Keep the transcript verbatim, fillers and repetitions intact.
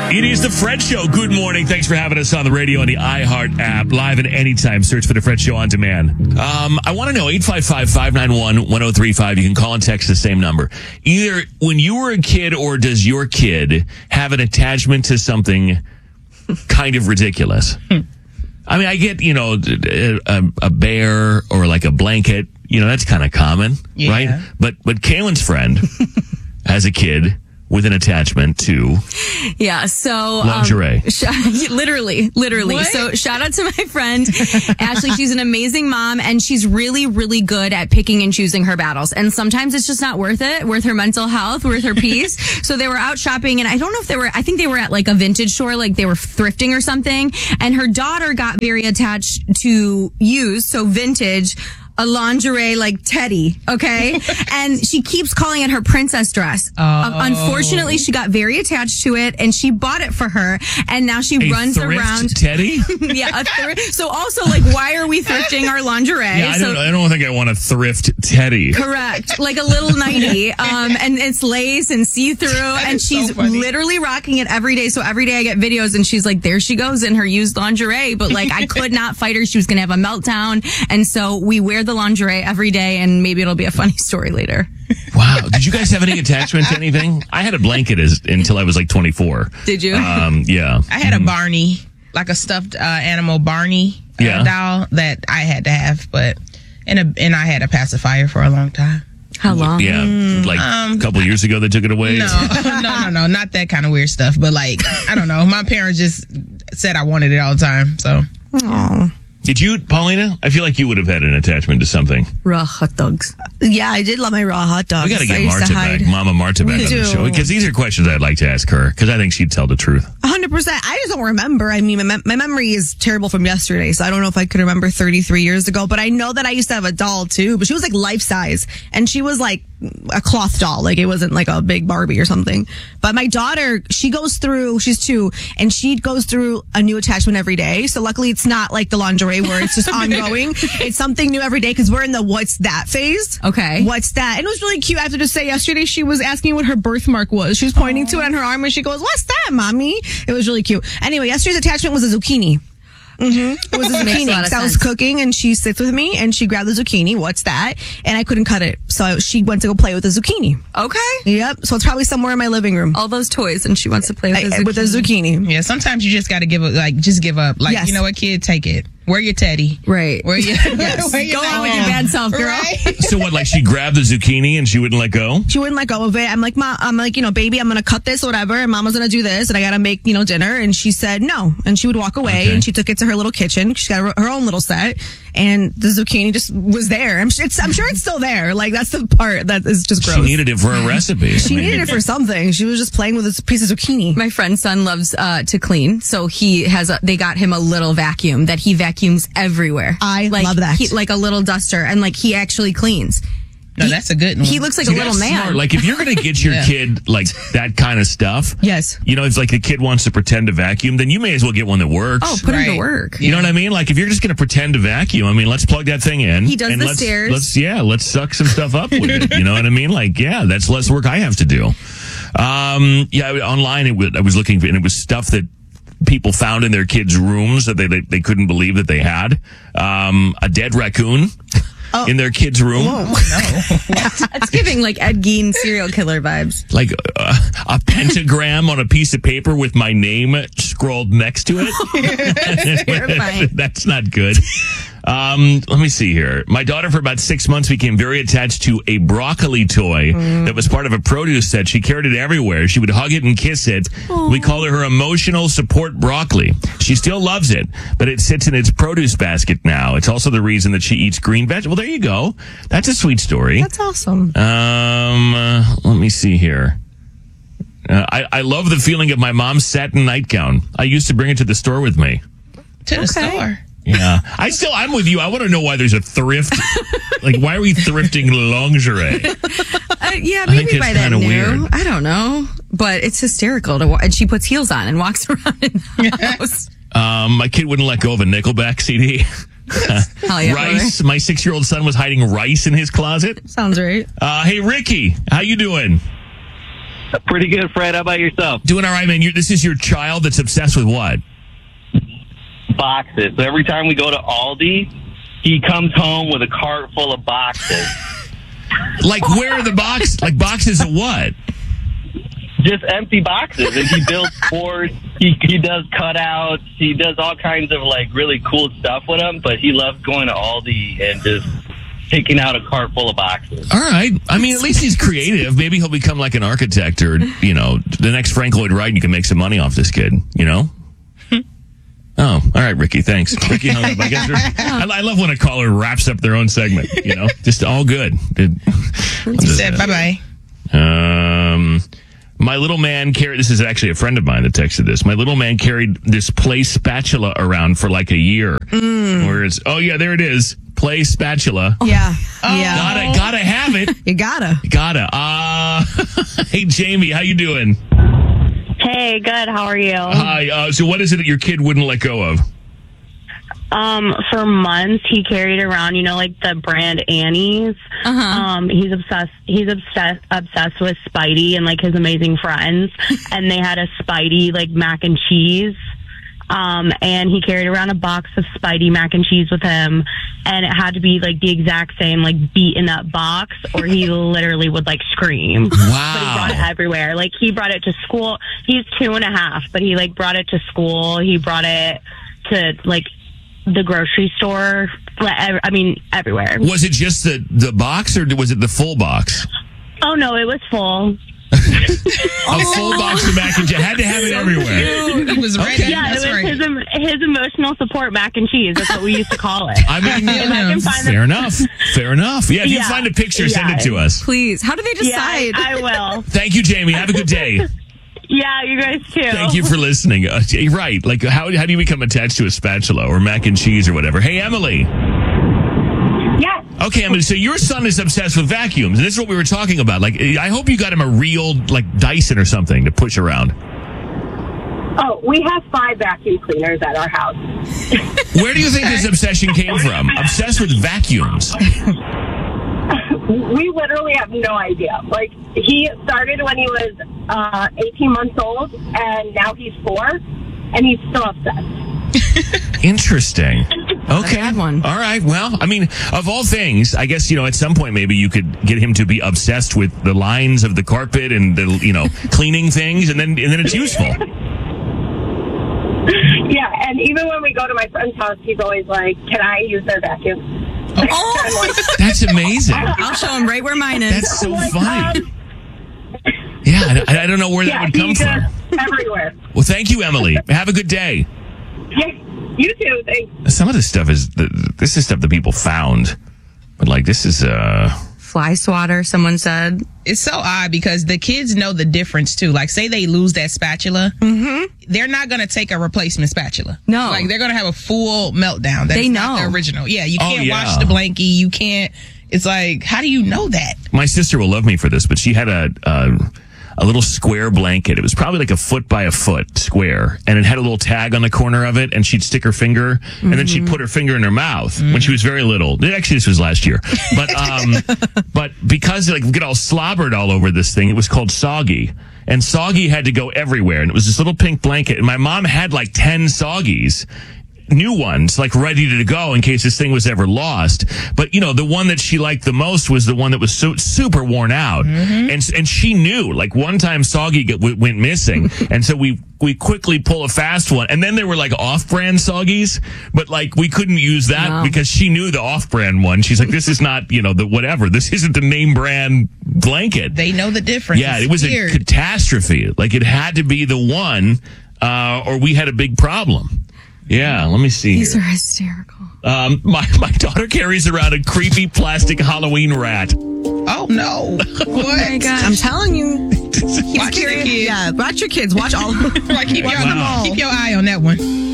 It is the Fred Show. Good morning. Thanks for having us on the radio and the iHeart app. Live and anytime. Search for the Fred Show on demand. Um, I want to know, eight five five, five nine one, one oh three five. You can call and text the same number. Either when you were a kid or does your kid have an attachment to something kind of ridiculous? I mean, I get, you know, a, a bear or like a blanket. You know, that's kind of common, yeah. right? But, but Kaylin's friend has a kid with an attachment to yeah, so lingerie. Um, sh- literally, literally. What? So shout out to my friend Ashley. She's an amazing mom, and she's really, really good at picking and choosing her battles. And sometimes it's just not worth it, worth her mental health, worth her peace. So they were out shopping, and I don't know if they were. I think they were at like a vintage store, like they were thrifting or something. And her daughter got very attached to used, so vintage. A lingerie like teddy, okay? And she keeps calling it her princess dress. Oh. Um, unfortunately, she got very attached to it, and she bought it for her, and now she a runs thrift around. Teddy? yeah, a thrift. So also, like, why are we thrifting our lingerie? Yeah, I, so, don't, I don't think I want a thrift Teddy. Correct. Like a little nightie. Um, and it's lace and see-through, and she's so literally rocking it every day. So every day I get videos, and she's like, there she goes in her used lingerie. But, like, I could not fight her. She was going to have a meltdown. And so we wear the lingerie every day, and maybe it'll be a funny story later. Wow. Did you guys have any attachment to anything? I had a blanket as, until I was like twenty-four. Did you? Um, yeah. I had a Barney, like a stuffed uh, animal Barney uh, Yeah. doll that I had to have, but and a, and I had a pacifier for a long time. How long? Yeah. Like um, a couple years ago they took it away. No, no, no, no, not that kind of weird stuff. But like, I don't know. My parents just said I wanted it all the time. So. Aww. Did you, Paulina? I feel like you would have had an attachment to something. Raw hot dogs. Yeah, I did love my raw hot dogs. We got to I get used Marta to back, hide. Mama Marta back We on the do. show. Because these are questions I'd like to ask her, because I think she'd tell the truth. one hundred percent. I just don't remember. I mean, my, mem- my memory is terrible from yesterday, so I don't know if I could remember thirty-three years ago, but I know that I used to have a doll too, but she was like life size, and she was like a cloth doll. Like, it wasn't like a big Barbie or something. But my daughter, she goes through, she's two, and she goes through a new attachment every day. So luckily it's not like the lingerie where it's just ongoing. It's something new every day, because we're in the what's that phase. Okay. What's that? And it was really cute. I have to just say, yesterday she was asking what her birthmark was. She was pointing to it on her arm, and she goes, "What's that, mommy?" It was really cute. Anyway, yesterday's attachment was a zucchini. Mm-hmm. It was a Makes a zucchini. lot of So I was sense. cooking, and she sits with me, and she grabbed the zucchini. What's that? And I couldn't cut it, so she went to go play with the zucchini. Okay. Yep. So it's probably somewhere in my living room All those toys, and she wants to play with I- the with the zucchini. zucchini. Yeah, sometimes you just got to give up, like, just give up. Like, Yes. you know what, kid, take it. Wear your teddy. Right. Wear your, Yes. wear your Go on with doll. your bad self, girl. Right? So what, like she grabbed the zucchini and she wouldn't let go? She wouldn't let go of it. I'm like, Mom, I'm like, you know, baby, I'm going to cut this or whatever, and Mama's going to do this, and I got to make, you know, dinner. And she said no. And she would walk away, Okay. and she took it to her little kitchen. She got her, her own little set, and the zucchini just was there. I'm, sure it's, I'm sure it's still there. Like, that's the part that is just gross. She needed it for a recipe. She I mean, needed it for something. She was just playing with this piece of zucchini. My friend's son loves uh, to clean, so he has. A, they got him a little vacuum that he vacuums everywhere. I like, love that. He, like a little duster, and like he actually cleans. No, He- that's a good one. He looks like See, a little that's man. smart. Like if you're going to get your Yeah. kid like that kind of stuff, Yes. you know, it's like the kid wants to pretend to vacuum, then you may as well get one that works. oh, put him to Right. work. You know what I mean? Like if you're just going to pretend to vacuum, I mean, let's plug that thing in. He does and the let's, stairs. Let's yeah, let's suck some stuff up with it. You know what I mean? Like yeah, that's less work I have to do. Um, yeah, online it was, I was looking for, and it was stuff that people found in their kids' rooms that they they, they couldn't believe that they had. Um, a dead raccoon. In their kids' room, It's giving like Ed Gein serial killer vibes. like uh, a pentagram on a piece of paper with my name scrolled next to it. terrifying. That's not good. Um, let me see here. My daughter, for about six months, became very attached to a broccoli toy that was part of a produce set. She carried it everywhere. She would hug it and kiss it. We call her her emotional support broccoli. She still loves it, but it sits in its produce basket now. It's also the reason that she eats green vegetables. Well, there you go. That's a sweet story. That's awesome. Um, uh, let me see here. Uh, I, I love the feeling of my mom's satin nightgown. I used to bring it to the store with me. to the store. Yeah. I still, I'm with you. I want to know why there's a thrift. Like, why are we thrifting lingerie? Uh, yeah, I think maybe it's by then kinda new. weird. I don't know, but it's hysterical to watch. And she puts heels on and walks around in the house. Um, my kid wouldn't let go of a Nickelback C D. Hell yeah, Rice. My six-year-old son was hiding rice in his closet. Sounds right. Uh, hey, Ricky, how you doing? Pretty good, Fred. How about yourself? Doing all right, man. You, this is your child that's obsessed with what? Boxes. So every time we go to Aldi, he comes home with a cart full of boxes. Like, where are the boxes? Like, boxes of what? Just empty boxes. And he builds forts. He, he does cutouts. He does all kinds of, like, really cool stuff with them. But he loves going to Aldi and just taking out a cart full of boxes. All right. I mean, at least he's creative. Maybe he'll become like an architect or, you know, the next Frank Lloyd Wright, and you can make some money off this kid, you know? Oh, all right, Ricky, thanks. Ricky hung up. I guess I, I love when a caller wraps up their own segment, you know? Just all good. He said bye-bye. Um... My little man carried, this is actually a friend of mine that texted this. My little man carried this play spatula around for like a year. Mm. Where it's, oh yeah, there it is. Play spatula. Yeah. Oh. Yeah. Gotta, gotta have it. You gotta. Gotta. Uh, hey, Jamie, how you doing? Hey, good. How are you? Hi. Uh, so what is it that your kid wouldn't let go of? Um, for months he carried around, you know, like the brand Annie's. Uh-huh. Um, he's obsessed. He's obsessed obsessed with Spidey and like his amazing friends. And they had a Spidey like mac and cheese. Um, and he carried around a box of Spidey mac and cheese with him, and it had to be like the exact same like beaten up box, or he literally would like scream. Wow! But he brought it everywhere. Like he brought it to school. He's two and a half, but he like brought it to school. He brought it to like the grocery store. I mean, everywhere. Was it just the, the box, or was it the full box? Oh, no, it was full. A full box of mac and cheese. Had to have it everywhere. He was ready. Okay. Yeah, That's it was right. his, em- his emotional support mac and cheese. That's what we used to call it. I mean, If I can find fair the- enough. Fair enough. Yeah, if you Yeah. find a picture, send Yeah. it to us. Please. How do they Yeah, I, decide? I will. Thank you, Jamie. Have a good day. Yeah, you guys too. Thank you for listening. Uh, you're right. Like, how how do you become attached to a spatula or mac and cheese or whatever? Hey, Emily. Yes. Okay, Emily. So your son is obsessed with vacuums, and this is what we were talking about. Like, I hope you got him a real like Dyson or something to push around. Oh, we have five vacuum cleaners at our house. Where do you think this obsession came from? Obsessed with vacuums. We literally have no idea. Like, he started when he was uh, eighteen months old, and now he's four, and he's still obsessed. Interesting. Okay. bad one. All right. Well, I mean, of all things, I guess, you know, at some point maybe you could get him to be obsessed with the lines of the carpet and the, you know, cleaning things, and then and then it's useful. Yeah, and even when we go to my friend's house, he's always like, can I use their vacuum? Oh. I'm like, That's amazing. I'll show him right where mine is. That's so like, funny. um, Yeah, I, I don't know where that yeah, would come he's from. uh, everywhere. Well, thank you, Emily. Have a good day. Yeah, you too. Thanks. Some of this stuff is this is stuff that people found, but like this is uh. Fly swatter, someone said. It's so odd because the kids know the difference too. Like, say they lose that spatula, mm-hmm. they're not going to take a replacement spatula. No. Like, they're going to have a full meltdown. That's They not know. the original. Yeah, you Oh, can't yeah. wash the blankie. You can't. It's like, how do you know that? My sister will love me for this, but she had a uh, a little square blanket. It was probably like a foot by a foot square, and it had a little tag on the corner of it, and she'd stick her finger, and then she'd put her finger in her mouth when she was very little. Actually, this was last year. But um, but because like we get all slobbered all over this thing, it was called Soggy. And Soggy had to go everywhere, and it was this little pink blanket, and my mom had like ten Soggies. New ones, like ready to go in case this thing was ever lost. But, you know, the one that she liked the most was the one that was so, super worn out. Mm-hmm. And and she knew, like, one time Soggy get, w- went missing. And so we we quickly pull a fast one. And then there were, like, off-brand Soggies. But, like, we couldn't use that No. because she knew the off-brand one. She's like, this is not, you know, the whatever. This isn't the name brand blanket. They know the difference. Yeah, It's it was weird. a catastrophe. Like, it had to be the one, uh, or we had a big problem. Yeah, let me see These here. are hysterical. Um, my, my daughter carries around a creepy plastic Halloween rat. Oh, no. What? Oh my gosh. I'm telling you. Watch your kids. Yeah, watch your kids. Watch all. Like, keep, your, Wow. keep your eye on that one.